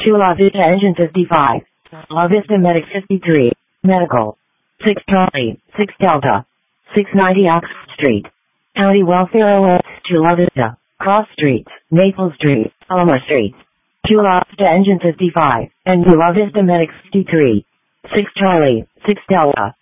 Chula Vista Engine 55. La Vista Medic 53. Medical. 6 Charlie, 6 Delta. 690 Oxford Street. County Welfare OS, Chula Vista. Cross Street, Maple Street, Elmer Street. Chula Vista Engine 55, and Chula Vista Medic 53. 6 Charlie, 6 Delta.